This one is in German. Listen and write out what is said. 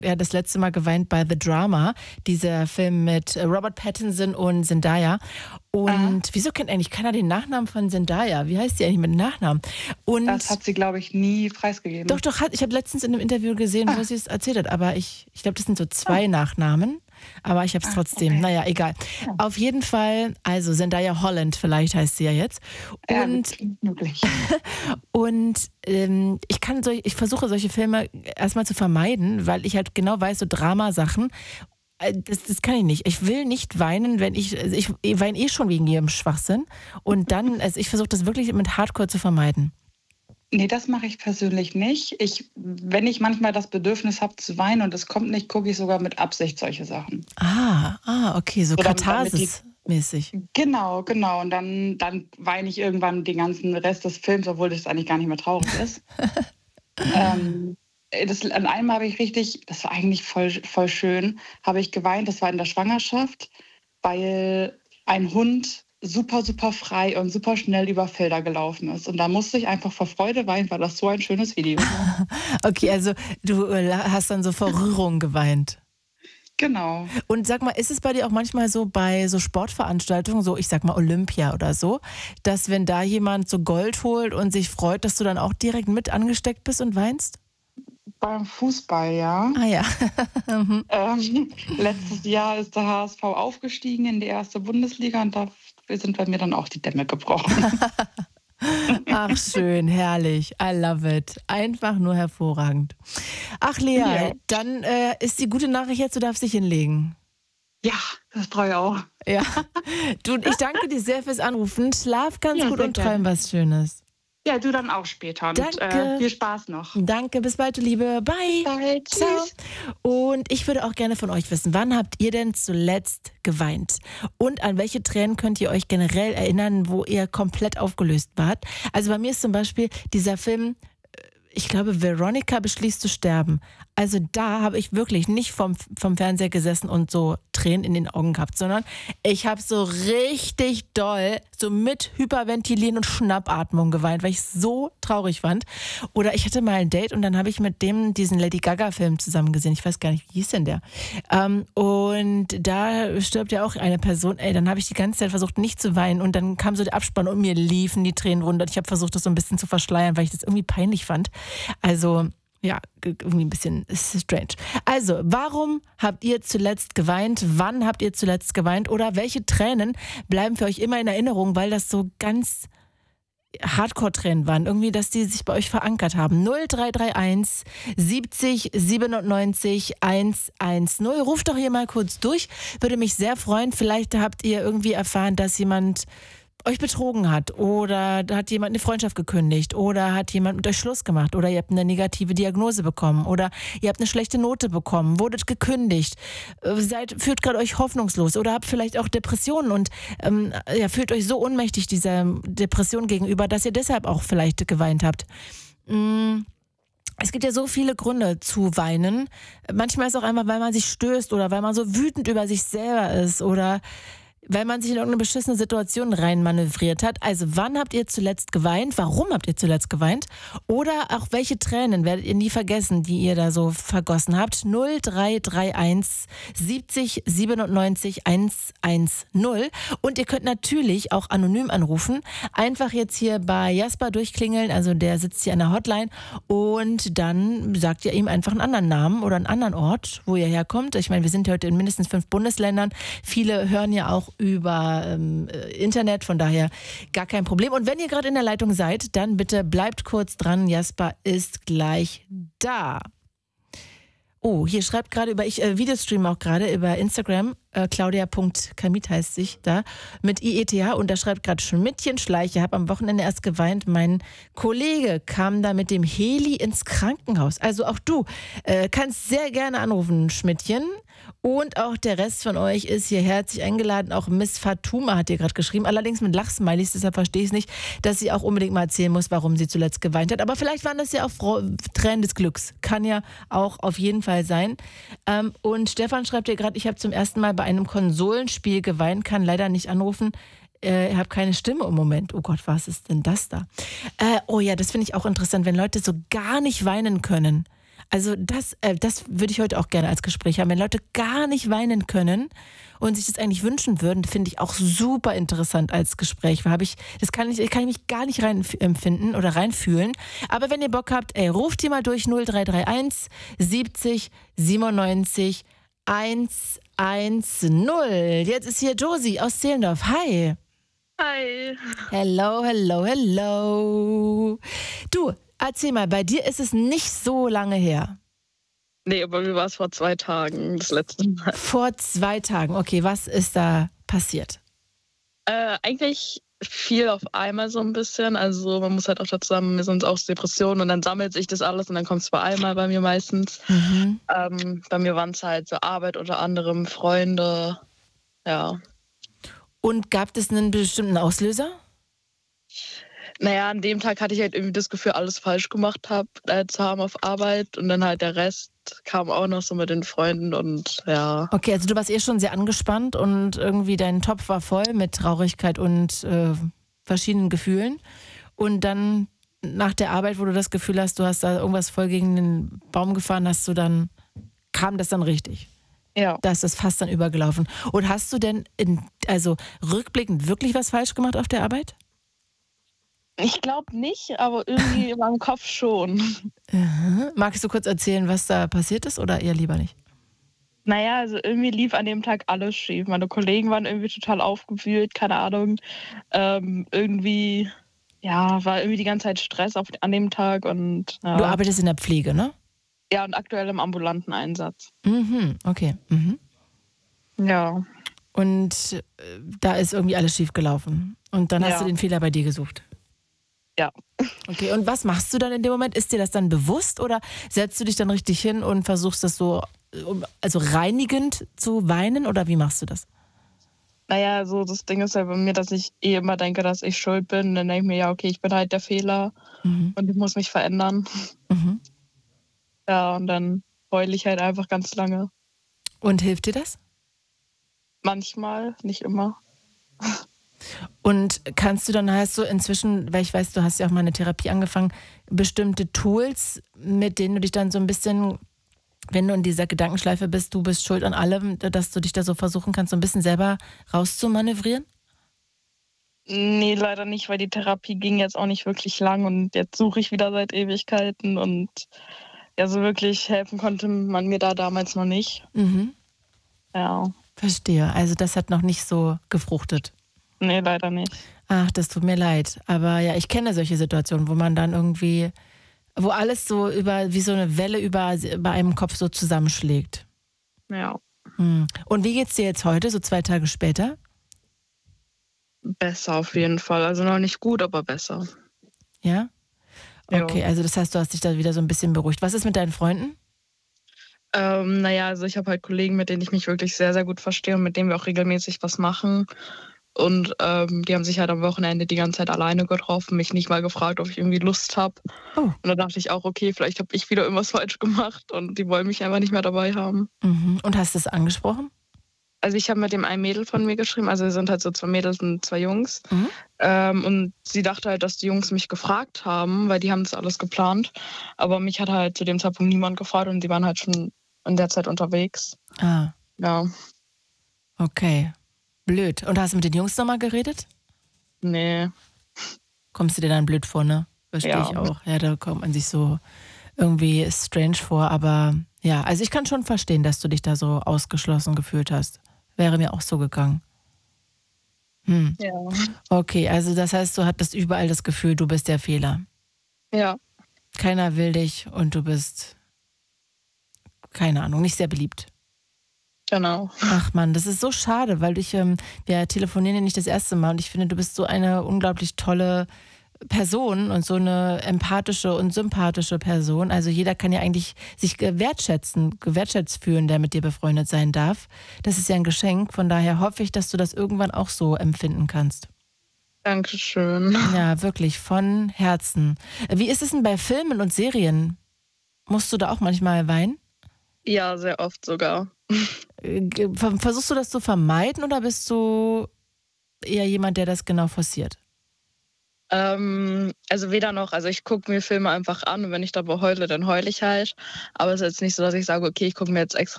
ja das letzte Mal geweint bei The Drama, dieser Film mit Robert Pattinson und Zendaya. Und wieso kennt eigentlich keiner den Nachnamen von Zendaya? Wie heißt die eigentlich mit dem Nachnamen? Und das hat sie, glaube ich, nie preisgegeben. Doch, ich habe letztens in einem Interview gesehen, wo sie es erzählt hat. Aber ich glaube, das sind so 2 Nachnamen. Aber ich habe es trotzdem. Okay. Naja, egal. Ja. Auf jeden Fall, also Zendaya Holland, vielleicht heißt sie ja jetzt. Und, und ich versuche solche Filme erstmal zu vermeiden, weil ich halt genau weiß, so Dramasachen, das kann ich nicht. Ich will nicht weinen, wenn ich weine eh schon wegen ihrem Schwachsinn. Und dann, also ich versuche das wirklich mit Hardcore zu vermeiden. Nee, das mache ich persönlich nicht. Wenn ich manchmal das Bedürfnis habe zu weinen und es kommt nicht, gucke ich sogar mit Absicht solche Sachen. Okay, so Katharsis-mäßig. Genau. Und dann weine ich irgendwann den ganzen Rest des Films, obwohl das eigentlich gar nicht mehr traurig ist. An einem habe ich das war eigentlich voll schön, habe ich geweint, das war in der Schwangerschaft, weil ein Hund super, super frei und super schnell über Felder gelaufen ist. Und da musste ich einfach vor Freude weinen, weil das so ein schönes Video war. Okay, also du hast dann so vor Rührung geweint. Genau. Und sag mal, ist es bei dir auch manchmal so bei so Sportveranstaltungen, so ich sag mal Olympia oder so, dass wenn da jemand so Gold holt und sich freut, dass du dann auch direkt mit angesteckt bist und weinst? Beim Fußball, ja. Ja. Letztes Jahr ist der HSV aufgestiegen in die erste Bundesliga und da sind bei mir dann auch die Dämme gebrochen. Ach schön, herrlich. I love it. Einfach nur hervorragend. Ach Lea, dann ist die gute Nachricht jetzt, du darfst dich hinlegen. Ja, das brauche ich auch. Ja. Du, ich danke dir sehr fürs Anrufen. Schlaf ganz gut und träum was Schönes. Ja, du dann auch später. Und danke. Viel Spaß noch. Danke, bis bald, du Liebe. Bye. Bye. Tschüss. Und ich würde auch gerne von euch wissen, wann habt ihr denn zuletzt geweint? Und an welche Tränen könnt ihr euch generell erinnern, wo ihr komplett aufgelöst wart? Also bei mir ist zum Beispiel dieser Film, ich glaube, Veronica beschließt zu sterben. Also da habe ich wirklich nicht vom Fernseher gesessen und so Tränen in den Augen gehabt, sondern ich habe so richtig doll, so mit Hyperventilieren und Schnappatmung geweint, weil ich es so traurig fand. Oder ich hatte mal ein Date und dann habe ich mit dem diesen Lady Gaga-Film zusammen gesehen. Ich weiß gar nicht, wie hieß denn der? Und da stirbt ja auch eine Person. Dann habe ich die ganze Zeit versucht, nicht zu weinen und dann kam so der Abspann und mir liefen die Tränen runter. Ich habe versucht, das so ein bisschen zu verschleiern, weil ich das irgendwie peinlich fand. Also ja, irgendwie ein bisschen strange. Also, warum habt ihr zuletzt geweint? Wann habt ihr zuletzt geweint? Oder welche Tränen bleiben für euch immer in Erinnerung, weil das so ganz Hardcore-Tränen waren? Irgendwie, dass die sich bei euch verankert haben. 0331 70 97 110. Ruft doch hier mal kurz durch. Würde mich sehr freuen. Vielleicht habt ihr irgendwie erfahren, dass jemand euch betrogen hat oder da hat jemand eine Freundschaft gekündigt oder hat jemand mit euch Schluss gemacht oder ihr habt eine negative Diagnose bekommen oder ihr habt eine schlechte Note bekommen, wurdet gekündigt, fühlt gerade euch hoffnungslos oder habt vielleicht auch Depressionen und fühlt euch so ohnmächtig dieser Depression gegenüber, dass ihr deshalb auch vielleicht geweint habt. Es gibt ja so viele Gründe zu weinen. Manchmal ist es auch einfach, weil man sich stößt oder weil man so wütend über sich selber ist oder weil man sich in irgendeine beschissene Situation reinmanövriert hat. Also wann habt ihr zuletzt geweint? Warum habt ihr zuletzt geweint? Oder auch welche Tränen werdet ihr nie vergessen, die ihr da so vergossen habt? 0331 70 97 110. Und ihr könnt natürlich auch anonym anrufen. Einfach jetzt hier bei Jasper durchklingeln, also der sitzt hier an der Hotline und dann sagt ihr ihm einfach einen anderen Namen oder einen anderen Ort, wo ihr herkommt. Ich meine, wir sind heute in mindestens 5 Bundesländern. Viele hören ja auch über Internet, von daher gar kein Problem. Und wenn ihr gerade in der Leitung seid, dann bitte bleibt kurz dran. Jasper ist gleich da. Oh, hier schreibt gerade ich Videostream auch gerade über Instagram, claudia.kamit heißt sich da, mit IETH und da schreibt gerade Schmidtchen Schleicher, habe am Wochenende erst geweint, mein Kollege kam da mit dem Heli ins Krankenhaus. Also auch du kannst sehr gerne anrufen, Schmidtchen. Und auch der Rest von euch ist hier herzlich eingeladen. Auch Miss Fatuma hat hier gerade geschrieben, allerdings mit Lachsmilies, deshalb verstehe ich es nicht, dass sie auch unbedingt mal erzählen muss, warum sie zuletzt geweint hat. Aber vielleicht waren das ja auch Tränen des Glücks. Kann ja auch auf jeden Fall sein. Und Stefan schreibt hier gerade, ich habe zum ersten Mal bei einem Konsolenspiel geweint, kann leider nicht anrufen. Ich habe keine Stimme im Moment. Oh Gott, was ist denn das da? Oh ja, das finde ich auch interessant, wenn Leute so gar nicht weinen können. Also das würde ich heute auch gerne als Gespräch haben. Wenn Leute gar nicht weinen können und sich das eigentlich wünschen würden, finde ich auch super interessant als Gespräch. Kann ich mich gar nicht rein empfinden oder reinfühlen. Aber wenn ihr Bock habt, ruft ihr mal durch 0331 70 97 110. Jetzt ist hier Josie aus Zehlendorf. Hi. Hi. Hello, hello, hello. Du, erzähl mal, bei dir ist es nicht so lange her. Nee, bei mir war es vor 2 Tagen, das letzte Mal. Vor 2 Tagen, okay, was ist da passiert? Eigentlich viel auf einmal so ein bisschen. Also man muss halt auch dazu sagen, wir sind aus Depressionen und dann sammelt sich das alles und dann kommt es bei einmal bei mir meistens. Bei mir waren es halt so Arbeit unter anderem, Freunde, ja. Und gab es einen bestimmten Auslöser? Naja, an dem Tag hatte ich halt irgendwie das Gefühl, alles falsch gemacht zu haben auf Arbeit und dann halt der Rest kam auch noch so mit den Freunden und ja. Okay, also du warst schon sehr angespannt und irgendwie dein Topf war voll mit Traurigkeit und verschiedenen Gefühlen und dann nach der Arbeit, wo du das Gefühl hast, du hast da irgendwas voll gegen den Baum gefahren, kam das dann richtig? Ja. Da ist das fast dann übergelaufen. Und hast du denn rückblickend wirklich was falsch gemacht auf der Arbeit? Ich glaube nicht, aber irgendwie in meinem Kopf schon. Magst du kurz erzählen, was da passiert ist oder eher lieber nicht? Naja, also irgendwie lief an dem Tag alles schief. Meine Kollegen waren irgendwie total aufgewühlt, keine Ahnung. Irgendwie, ja, war irgendwie die ganze Zeit Stress an dem Tag. Und, ja. Du arbeitest in der Pflege, ne? Ja, und aktuell im ambulanten Einsatz. Okay. Ja. Und da ist irgendwie alles schief gelaufen. Und dann hast du den Fehler bei dir gesucht. Ja. Okay, und was machst du dann in dem Moment? Ist dir das dann bewusst oder setzt du dich dann richtig hin und versuchst das so, also reinigend zu weinen oder wie machst du das? Naja, so das Ding ist ja bei mir, dass ich immer denke, dass ich schuld bin. Dann denke ich mir, ja, okay, ich bin halt der Fehler und ich muss mich verändern. Ja, und dann heule ich halt einfach ganz lange. Und hilft dir das? Manchmal, nicht immer. Und hast du inzwischen, weil ich weiß, du hast ja auch mal eine Therapie angefangen, bestimmte Tools, mit denen du dich dann so ein bisschen, wenn du in dieser Gedankenschleife bist, du bist schuld an allem, dass du dich da so versuchen kannst, so ein bisschen selber rauszumanövrieren? Nee, leider nicht, weil die Therapie ging jetzt auch nicht wirklich lang und jetzt suche ich wieder seit Ewigkeiten und ja, so wirklich helfen konnte man mir da damals noch nicht. Ja. Verstehe, also das hat noch nicht so gefruchtet. Nee, leider nicht. Ach, das tut mir leid. Aber ja, ich kenne solche Situationen, wo man dann irgendwie, wo alles so wie so eine Welle über einem Kopf so zusammenschlägt. Ja. Und wie geht's dir jetzt heute, so 2 Tage später? Besser auf jeden Fall. Also noch nicht gut, aber besser. Ja? Okay, also das heißt, du hast dich da wieder so ein bisschen beruhigt. Was ist mit deinen Freunden? Naja, also ich habe halt Kollegen, mit denen ich mich wirklich sehr, sehr gut verstehe und mit denen wir auch regelmäßig was machen. Und die haben sich halt am Wochenende die ganze Zeit alleine getroffen, mich nicht mal gefragt, ob ich irgendwie Lust habe. Oh. Und dann dachte ich auch, okay, vielleicht habe ich wieder irgendwas falsch gemacht und die wollen mich einfach nicht mehr dabei haben. Und hast du es angesprochen? Also ich habe mit dem einen Mädel von mir geschrieben, also wir sind halt so 2 Mädels und 2 Jungs. Und sie dachte halt, dass die Jungs mich gefragt haben, weil die haben das alles geplant. Aber mich hat halt zu dem Zeitpunkt niemand gefragt und die waren halt schon in der Zeit unterwegs. Ah. Ja. Okay. Blöd. Und hast du mit den Jungs nochmal geredet? Nee. Kommst du dir dann blöd vor, ne? Verstehe ich auch. Ja, da kommt man sich so irgendwie strange vor. Aber ja, also ich kann schon verstehen, dass du dich da so ausgeschlossen gefühlt hast. Wäre mir auch so gegangen. Ja. Okay, also das heißt, du hattest überall das Gefühl, du bist der Fehler. Ja. Keiner will dich und du bist, keine Ahnung, nicht sehr beliebt. Genau. Ach Mann, das ist so schade, weil wir telefonieren ja nicht das erste Mal und ich finde, du bist so eine unglaublich tolle Person und so eine empathische und sympathische Person. Also jeder kann ja eigentlich sich gewertschätzt fühlen, der mit dir befreundet sein darf. Das ist ja ein Geschenk, von daher hoffe ich, dass du das irgendwann auch so empfinden kannst. Dankeschön. Ja, wirklich, von Herzen. Wie ist es denn bei Filmen und Serien? Musst du da auch manchmal weinen? Ja, sehr oft sogar. Versuchst du das zu vermeiden oder bist du eher jemand, der das genau forciert? Also weder noch. Also ich gucke mir Filme einfach an und wenn ich dabei heule, dann heule ich halt. Aber es ist jetzt nicht so, dass ich sage, okay, ich gucke mir jetzt extra